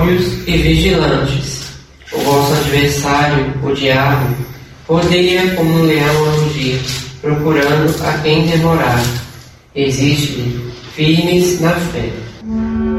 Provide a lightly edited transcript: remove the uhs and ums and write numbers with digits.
e vigilantes. O vosso adversário, o diabo, rodeia como um leão a rugir, procurando a quem devorar. Resiste-lhe, firmes na fé.